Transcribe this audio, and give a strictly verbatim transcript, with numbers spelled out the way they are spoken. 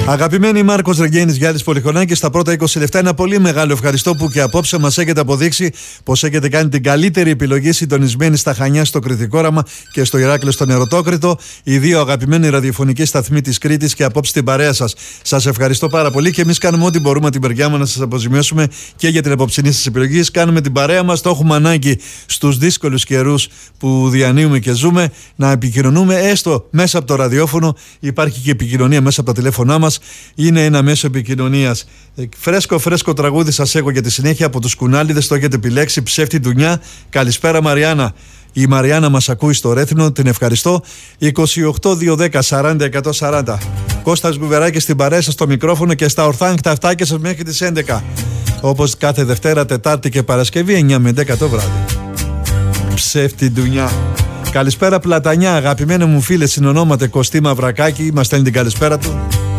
Αγαπημένοι Μάρκος Ρεγγένης, Γιάννης Πολυχρονάκης, στα πρώτα είκοσι λεπτά ένα πολύ μεγάλο ευχαριστώ που και απόψε μας έχετε αποδείξει πως έχετε κάνει την καλύτερη επιλογή συντονισμένη στα Χανιά, στο Κρητικό Όραμα και στο Ηράκλειο, στον Ερωτόκρητο. Οι δύο αγαπημένοι ραδιοφωνικοί σταθμοί της Κρήτης και απόψε την παρέα σας. Σας ευχαριστώ πάρα πολύ και εμείς κάνουμε ό,τι μπορούμε την περιά μας να σας αποζημιώσουμε και για την απόψινή σας επιλογή. Κάνουμε την παρέα μας, το έχουμε ανάγκη στους δύσκολους καιρούς που διανύουμε και ζούμε, να επικοινωνούμε έστω μέσα από το ραδιόφωνο. Υπάρχει και επικοινωνία μέσα από τα τηλέφωνά μας. Είναι ένα μέσο επικοινωνίας. Φρέσκο, φρέσκο τραγούδι σας έχω για τη συνέχεια από τους Κουνάλιδες. Το έχετε επιλέξει, Ψεύτη Ντουνιά. Καλησπέρα Μαριάννα. Η Μαριάννα μας ακούει στο Ρέθινο, την ευχαριστώ. είκοσι οκτώ δύο δέκα σαράντα εκατόν σαράντα. Κώστας Γκουβεράκης στην παρέα σας στο μικρόφωνο και στα ορθάνκτα αυτάκια σας μέχρι τις έντεκα. Όπως κάθε Δευτέρα, Τετάρτη και Παρασκευή εννιά με έντεκα το βράδυ. Ψεύτη Ντουνιά. Καλησπέρα Πλατανιά, αγαπημένα μου φίλε, συνονόμαται Κωστή Μαυρακάκη, μας στέλνει την καλησπέρα του.